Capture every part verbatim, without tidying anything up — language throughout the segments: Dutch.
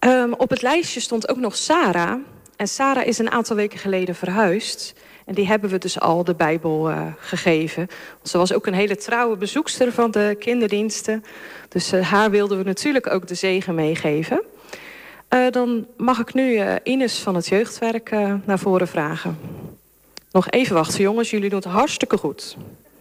Um, op het lijstje stond ook nog Sarah. En Sarah is een aantal weken geleden verhuisd. En die hebben we dus al de Bijbel uh, gegeven. Want ze was ook een hele trouwe bezoekster van de kinderdiensten. Dus uh, haar wilden we natuurlijk ook de zegen meegeven. Uh, dan mag ik nu uh, Ines van het jeugdwerk uh, naar voren vragen. Nog even wachten, jongens. Jullie doen het hartstikke goed.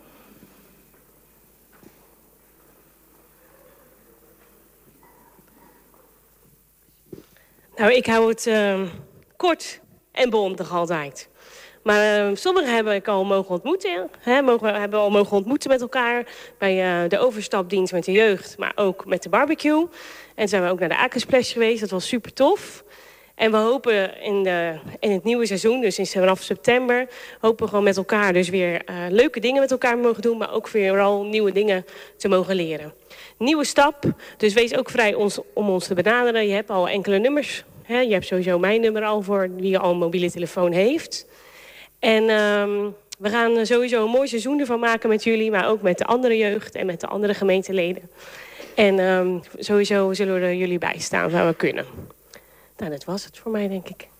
Nou, ik hou het uh, kort en bondig altijd. Maar uh, sommigen hebben ik al mogen ontmoeten. Hè, mogen, hebben al mogen ontmoeten met elkaar bij uh, de overstapdienst met de jeugd, maar ook met de barbecue. En zijn we ook naar de Aquasplash geweest. Dat was super tof. En we hopen in, de, in het nieuwe seizoen, dus in, vanaf september, hopen we gewoon met elkaar dus weer uh, leuke dingen met elkaar mogen doen, maar ook vooral nieuwe dingen te mogen leren. Nieuwe stap, dus wees ook vrij ons, om ons te benaderen. Je hebt al enkele nummers. Hè? Je hebt sowieso mijn nummer al voor wie al een mobiele telefoon heeft. En um, we gaan sowieso een mooi seizoen ervan maken met jullie, maar ook met de andere jeugd en met de andere gemeenteleden. En um, sowieso zullen we er jullie bij staan waar we kunnen. Nou, dat was het voor mij, denk ik.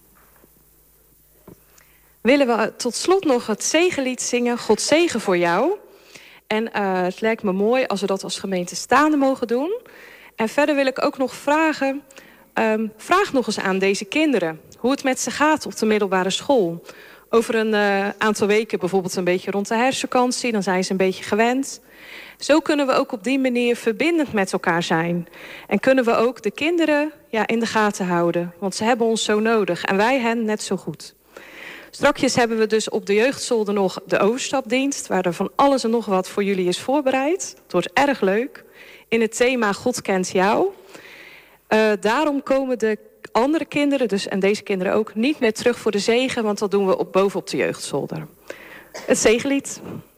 Willen we tot slot nog het zegenlied zingen, God zegen voor jou. En uh, het lijkt me mooi als we dat als gemeente staande mogen doen. En verder wil ik ook nog vragen, um, vraag nog eens aan deze kinderen hoe het met ze gaat op de middelbare school. Over een uh, aantal weken, bijvoorbeeld een beetje rond de herfstvakantie, dan zijn ze een beetje gewend. Zo kunnen we ook op die manier verbindend met elkaar zijn. En kunnen we ook de kinderen ja, in de gaten houden. Want ze hebben ons zo nodig en wij hen net zo goed. Strakjes hebben we dus op de jeugdzolder nog de overstapdienst, waar er van alles en nog wat voor jullie is voorbereid. Het wordt erg leuk. In het thema God kent jou. Uh, daarom komen de andere kinderen, dus, en deze kinderen ook, niet meer terug voor de zegen. Want dat doen we op, boven op de jeugdzolder. Het zegenlied.